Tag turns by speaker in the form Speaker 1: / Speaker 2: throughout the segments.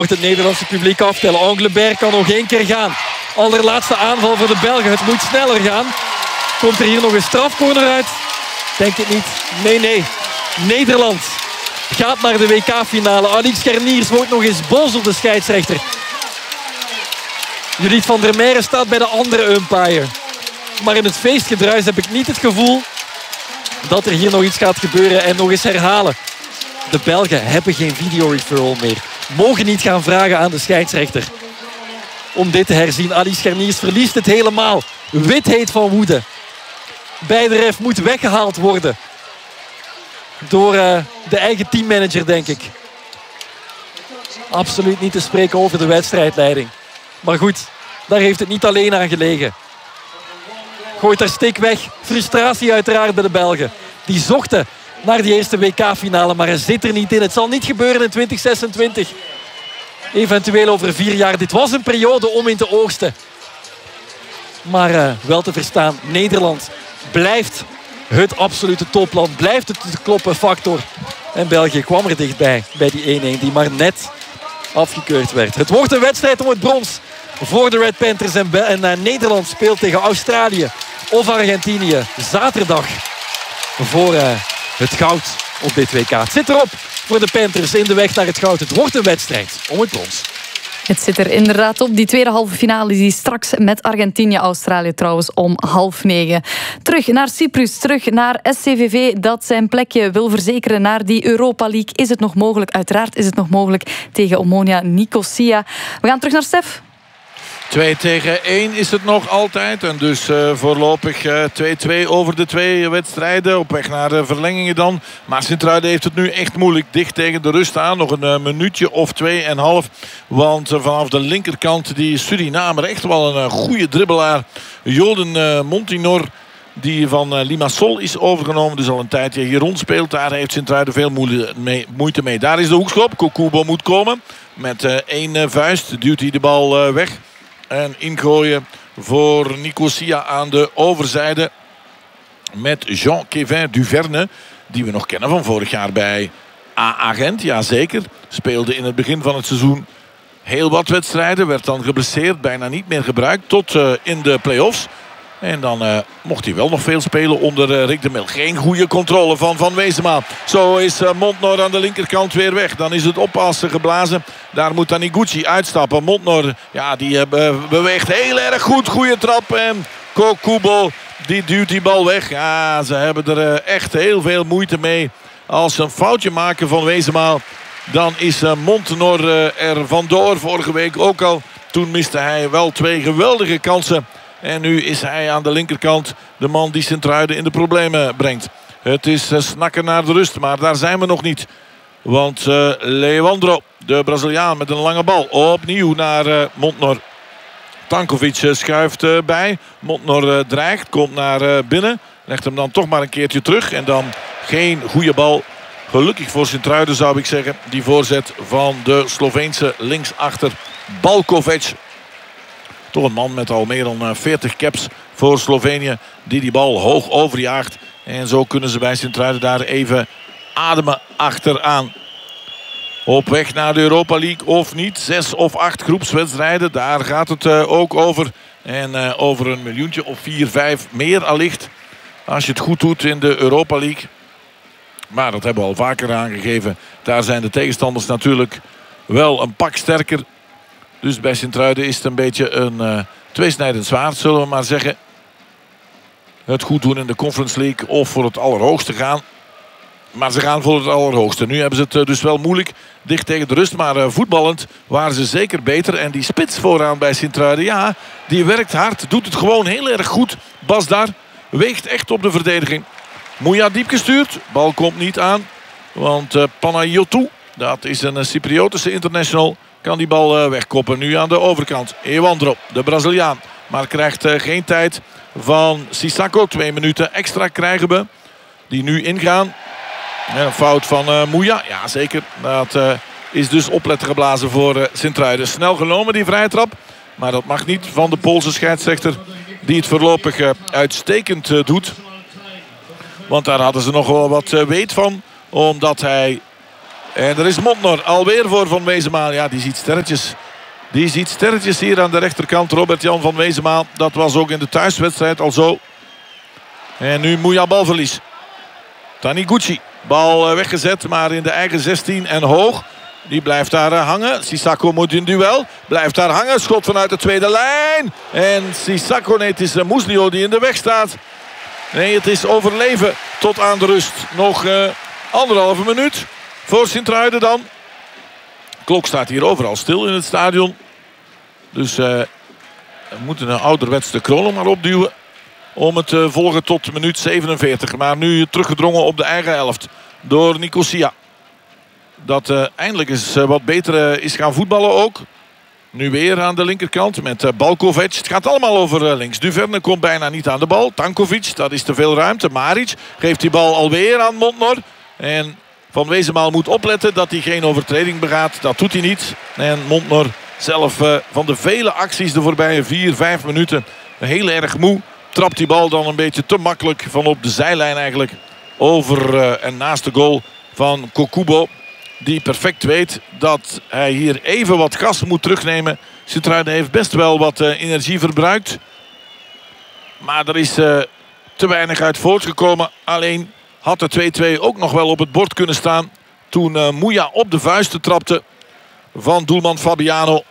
Speaker 1: Het Nederlandse publiek aftellen. Anglebert kan nog 1 keer gaan. Allerlaatste aanval voor de Belgen. Het moet sneller gaan. Komt er hier nog een strafcorner uit? Denk het niet. Nee. Nederland gaat naar de WK-finale. Alix Scherniers wordt nog eens boos op de scheidsrechter. Judith van der Meijeren staat bij de andere umpire. Maar in het feestgedruis heb ik niet het gevoel dat er hier nog iets gaat gebeuren. En nog eens herhalen. De Belgen hebben geen videoreferral meer. Mogen niet gaan vragen aan de scheidsrechter om dit te herzien. Alix Scherniers verliest het helemaal. Wit heet van woede. Bij de ref moet weggehaald worden. Door de eigen teammanager, denk ik. Absoluut niet te spreken over de wedstrijdleiding. Maar goed, daar heeft het niet alleen aan gelegen. Gooit haar stick weg. Frustratie uiteraard bij de Belgen. Die zochten naar die eerste WK-finale, maar hij zit er niet in. Het zal niet gebeuren in 2026. Eventueel over 4 jaar. Dit was een periode om in te oogsten. Maar wel te verstaan, Nederland blijft het absolute topland. Blijft het de kloppen factor. En België kwam er dichtbij bij die 1-1 die maar net afgekeurd werd. Het wordt een wedstrijd om het brons voor de Red Panthers. En Nederland speelt tegen Australië of Argentinië zaterdag voor het goud op dit WK. Het zit erop voor de Panthers in de weg naar het goud. Het wordt een wedstrijd om het brons.
Speaker 2: Het zit er inderdaad op. Die tweede halve finale die straks met Argentinië, Australië trouwens om 8:30. Terug naar Cyprus, terug naar SCVV dat zijn plekje wil verzekeren naar die Europa League. Is het nog mogelijk? Uiteraard is het nog mogelijk tegen Omonia Nicosia. We gaan terug naar Stef.
Speaker 3: 2-1 is het nog altijd. En dus voorlopig 2-2 over de 2 wedstrijden. Op weg naar de verlengingen dan. Maar Sint-Truiden heeft het nu echt moeilijk. Dicht tegen de rust aan. Nog een minuutje of 2,5. Want vanaf de linkerkant die Surinamer echt wel een goede dribbelaar. Joden Montinor. Die van Limassol is overgenomen. Dus al een tijdje hier rondspeelt. Daar heeft Sint-Truiden veel moeite mee. Daar is de hoekschop. Kokubo moet komen. Met 1 vuist duwt hij de bal weg. En ingooien voor Nicosia aan de overzijde. Met Jean-Kévin Duverne. Die we nog kennen van vorig jaar bij A-Agent. Jazeker. Speelde in het begin van het seizoen heel wat wedstrijden. Werd dan geblesseerd. Bijna niet meer gebruikt. Tot in de play-offs. En dan mocht hij wel nog veel spelen onder Rick de Mil. Geen goede controle van Van Weesema. Zo is Montnor aan de linkerkant weer weg. Dan is het oppassen geblazen. Daar moet Taniguchi uitstappen. Montnor, ja, die beweegt heel erg goed. Goede trap. En Kokubo, die duwt die bal weg. Ja, ze hebben er echt heel veel moeite mee. Als ze een foutje maken van Weesema, dan is Montnor er vandoor. Vorige week ook al. Toen miste hij wel 2 geweldige kansen. En nu is hij aan de linkerkant de man die Sint-Truiden in de problemen brengt. Het is snakken naar de rust, maar daar zijn we nog niet. Want Leandro, de Braziliaan met een lange bal. Opnieuw naar Montnor. Tankovic schuift bij. Montnor dreigt, komt naar binnen. Legt hem dan toch maar een keertje terug. En dan geen goede bal. Gelukkig voor Sint-Truiden zou ik zeggen. Die voorzet van de Sloveense linksachter Balkovic. Toch een man met al meer dan 40 caps voor Slovenië. Die bal hoog overjaagt. En zo kunnen ze bij Sint-Truiden daar even ademen achteraan. Op weg naar de Europa League of niet. 6 of 8 groepswedstrijden. Daar gaat het ook over. En over een miljoentje of 4, 5 meer allicht. Als je het goed doet in de Europa League. Maar dat hebben we al vaker aangegeven. Daar zijn de tegenstanders natuurlijk wel een pak sterker. Dus bij Sint-Truiden is het een beetje een tweesnijdend zwaard, zullen we maar zeggen. Het goed doen in de Conference League of voor het allerhoogste gaan. Maar ze gaan voor het allerhoogste. Nu hebben ze het dus wel moeilijk, dicht tegen de rust. Maar voetballend waren ze zeker beter. En die spits vooraan bij Sint-Truiden, ja, die werkt hard. Doet het gewoon heel erg goed. Bas daar weegt echt op de verdediging. Mouya diep gestuurd. Bal komt niet aan. Want Panayotou, dat is een Cypriotische international, kan die bal wegkoppen. Nu aan de overkant. Ewandro, de Braziliaan. Maar krijgt geen tijd van Sissako. 2 minuten extra krijgen we. Die nu ingaan. En een fout van Mouya. Ja, zeker. Dat is dus opletten geblazen voor Sint-Truiden. Snel genomen, die vrije trap. Maar dat mag niet van de Poolse scheidsrechter. Die het voorlopig uitstekend doet. Want daar hadden ze nog wel wat weet van. Omdat hij En er is Montnor alweer voor Van Wezenmaal. Ja, die ziet sterretjes. Die ziet sterretjes hier aan de rechterkant. Robert-Jan van Wezenmaal. Dat was ook in de thuiswedstrijd al zo. En nu Mouya balverlies. Taniguchi. Bal weggezet, maar in de eigen 16 en hoog. Die blijft daar hangen. Sissako moet in duel. Blijft daar hangen. Schot vanuit de tweede lijn. En Sissako, nee, het is Muslio die in de weg staat. Nee, het is overleven tot aan de rust. Nog 1,5 minuut voor Sint-Truiden dan. De klok staat hier overal stil in het stadion. Dus we moeten een ouderwets de kronen maar opduwen. Om het te volgen tot minuut 47. Maar nu teruggedrongen op de eigen helft. Door Nicosia. Dat eindelijk eens wat beter is gaan voetballen ook. Nu weer aan de linkerkant met Balkovic. Het gaat allemaal over links. Duverne komt bijna niet aan de bal. Tankovic, dat is te veel ruimte. Maric geeft die bal alweer aan Montnor. En Van Wezenmaal moet opletten dat hij geen overtreding begaat. Dat doet hij niet. En Montnor zelf van de vele acties de voorbije 4-5 minuten heel erg moe. Trapt die bal dan een beetje te makkelijk van op de zijlijn eigenlijk. Over en naast de goal van Kokubo. Die perfect weet dat hij hier even wat gas moet terugnemen. Sint-Truiden heeft best wel wat energie verbruikt. Maar er is te weinig uit voortgekomen. Alleen had de 2-2 ook nog wel op het bord kunnen staan. Toen Mouya op de vuisten trapte van doelman Fabiano.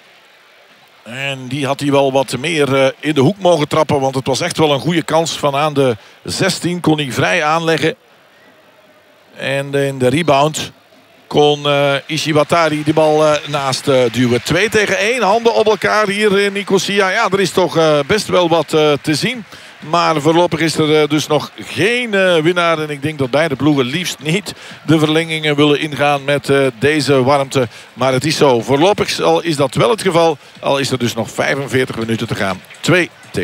Speaker 3: En die had hij wel wat meer in de hoek mogen trappen. Want het was echt wel een goede kans. Van aan de 16 kon hij vrij aanleggen. En in de rebound kon Ishiwatari die bal naast duwen. 2-1, handen op elkaar hier in Nicosia. Ja, er is toch best wel wat te zien. Maar voorlopig is er dus nog geen winnaar. En ik denk dat beide ploegen liefst niet de verlengingen willen ingaan met deze warmte. Maar het is zo. Voorlopig is dat wel het geval. Al is er dus nog 45 minuten te gaan. 2-1.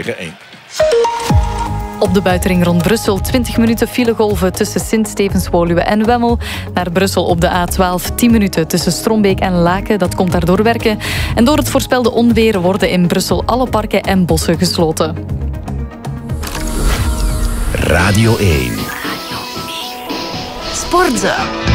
Speaker 2: Op de buitenring rond Brussel 20 minuten filegolven tussen Sint-Stevens-Woluwe en Wemmel. Naar Brussel op de A12 10 minuten tussen Strombeek en Laken. Dat komt daardoor werken. En door het voorspelde onweer worden in Brussel alle parken en bossen gesloten.
Speaker 4: Radio 1.
Speaker 5: Sportza.